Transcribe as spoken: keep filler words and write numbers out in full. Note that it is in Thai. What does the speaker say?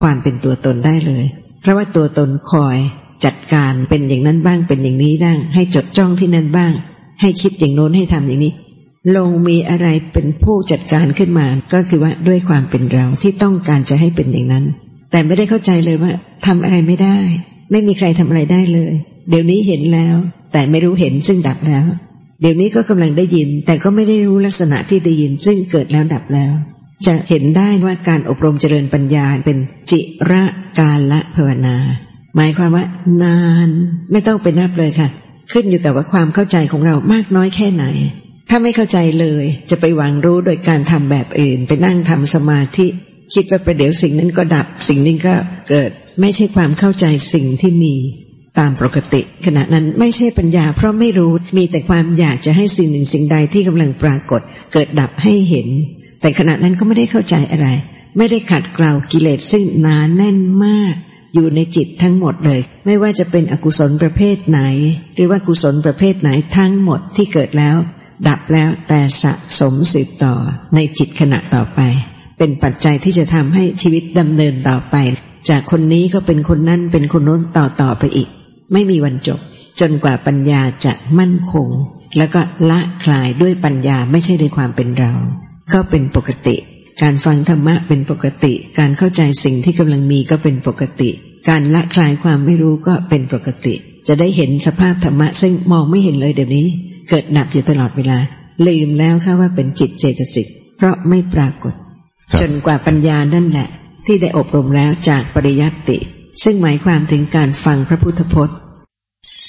ความเป็นตัวตนได้เลยเพราะว่าตัวตนคอยจัดการเป็นอย่างนั้นบ้างเป็นอย่างนี้บ้างให้จดจ้องที่นั่นบ้างให้คิดอย่างโน้นให้ทำอย่างนี้ลงมีอะไรเป็นผู้จัดการขึ้นมาก็คือว่าด้วยความเป็นเราที่ต้องการจะให้เป็นอย่างนั้นแต่ไม่ได้เข้าใจเลยว่าทำอะไรไม่ได้ไม่มีใครทำอะไรได้เลยเดี๋ยวนี้เห็นแล้วแต่ไม่รู้เห็นซึ่งดับแล้วเดี๋ยวนี้ก็กำลังได้ยินแต่ก็ไม่ได้รู้ลักษณะที่ได้ยินซึ่งเกิดแล้วดับแล้วจะเห็นได้ว่าการอบรมเจริญปัญญาเป็นจิระกาลภาวนาหมายความว่านานไม่ต้องไปนับเลยค่ะขึ้นอยู่กับว่าความเข้าใจของเรามากน้อยแค่ไหนถ้าไม่เข้าใจเลยจะไปหวังรู้โดยการทำแบบอื่นไปนั่งทำสมาธิคิดว่าประเดี๋ยวสิ่งนั้นก็ดับสิ่งนี้ก็เกิดไม่ใช่ความเข้าใจสิ่งที่มีตามปกติขณะนั้นไม่ใช่ปัญญาเพราะไม่รู้มีแต่ความอยากจะให้สิ่งหนึ่งสิ่งใดที่กำลังปรากฏเกิดดับให้เห็นแต่ขณะนั้นก็ไม่ได้เข้าใจอะไรไม่ได้ขัดเกลากิเลสซึ่งหนาแน่นมากอยู่ในจิตทั้งหมดเลยไม่ว่าจะเป็นอกุศลประเภทไหนหรือว่ากุศลประเภทไหนทั้งหมดที่เกิดแล้วดับแล้วแต่สะสมสืบต่อในจิตขณะต่อไปเป็นปัจจัยที่จะทำให้ชีวิตดำเนินต่อไปจากคนนี้ก็เป็นคนนั้นเป็นคนโน้นต่อต่อไปอีกไม่มีวันจบจนกว่าปัญญาจะมั่นคงแล้วก็ละคลายด้วยปัญญาไม่ใช่ด้วยความเป็นเราก็เป็นปกติการฟังธรรมะเป็นปกติการเข้าใจสิ่งที่กำลังมีก็เป็นปกติการละคลายความไม่รู้ก็เป็นปกติจะได้เห็นสภาพธรรมะซึ่งมองไม่เห็นเลยเดี๋ยวนี้เกิดดับอยู่ตลอดเวลาลืมแล้วค่ะว่าเป็นจิตเจตสิกเพราะไม่ปรากฏจนกว่าปัญญานั่นแหละที่ได้อบรมแล้วจากปริยัติซึ่งหมายความถึงการฟังพระพุทธพจน์